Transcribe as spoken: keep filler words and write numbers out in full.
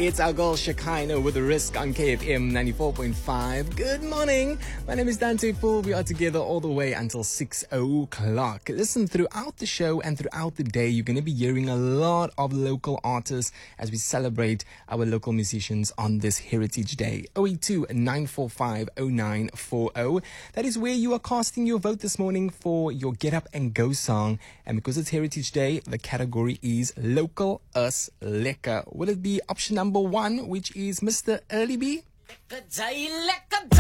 It's our girl Shekinah with the Risk on K F M ninety-four point five. Good morning. My name is Dante Pool. We are together all the way until six o'clock. Listen, throughout the show and throughout the day, you're going to be hearing a lot of local artists as we celebrate our local musicians on this Heritage Day. oh eight two, nine four five, oh nine four oh. That is where you are casting your vote this morning for your Get Up and Go song. And because it's Heritage Day, the category is Local Us Lekker. Will it be option number one, which is Mister Early B?